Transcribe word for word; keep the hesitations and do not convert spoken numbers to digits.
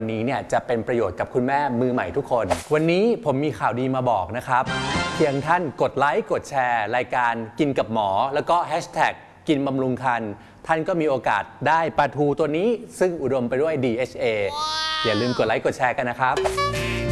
วันนี้เนี่ยจะเป็นประโยชน์กับคุณแม่มือใหม่ทุกคนวันนี้ผมมีข่าวดีมาบอกนะครับเพียงท่านกดไลค์กดแชร์รายการกินกับหมอแล้วก็แฮชแท็กกินบำรุงครรภ์ท่านก็มีโอกาสได้ปลาทูตัวนี้ซึ่งอุดมไปด้วย ดี เอช เอ อย่าลืมกดไลค์กดแชร์กันนะครับ